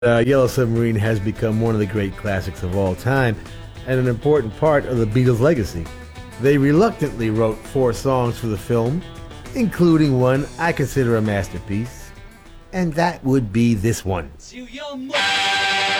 Yellow Submarine has become one of the great classics of all time and an important part of the Beatles' legacy. They reluctantly wrote 4 songs for the film, including one I consider a masterpiece, and that would be this one.